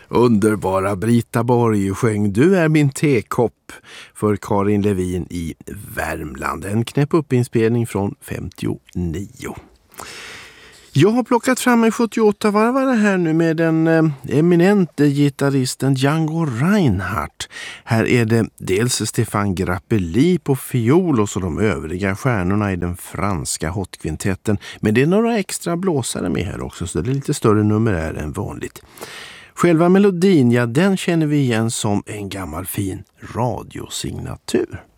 Underbara Brita Borg sjöng Du är min tekopp för Karin Levin i Värmland. En knäpp upp inspelning från 59. Jag har plockat fram en 78-varvare här nu med den eminente gitarristen Django Reinhardt. Här är det dels Stefan Grappelli på fiol och så de övriga stjärnorna i den franska hotkvintetten. Men det är några extra blåsare med här också, så det är lite större numerär än vanligt. Själva melodin, ja, den känner vi igen som en gammal fin radiosignatur.